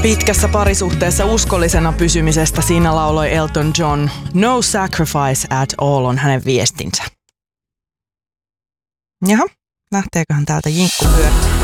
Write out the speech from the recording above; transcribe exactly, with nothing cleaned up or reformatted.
Pitkässä parisuhteessa uskollisena pysymisestä siinä lauloi Elton John. No sacrifice at all on hänen viestinsä. Jaha, lähteeköhän täältä jinkku pyörä?